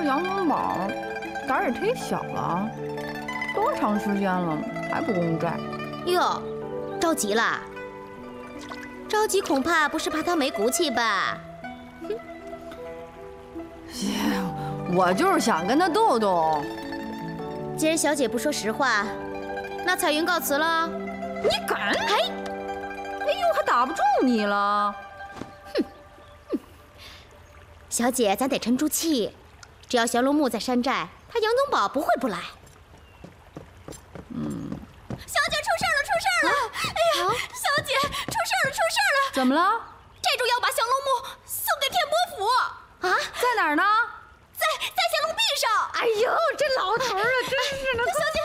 杨宗保胆儿也忒小了，多长时间了还不公债？ 哟，着急啦？着急恐怕不是怕他没骨气吧？ 我就是想跟他斗斗。 既然小姐不说实话，那彩云告辞了。 你敢？哎呦，还打不住你了。 小姐，咱得沉住气。只要降龙木在山寨，他杨宗保不会不来。 小姐出事了，出事了！哎呀，小姐出事了，出事了！ 怎么了？ 寨主要把降龙木送给天波府啊？在哪儿呢？ 在降龙壁上。 哎呦，这老头啊，真是的！ 小姐。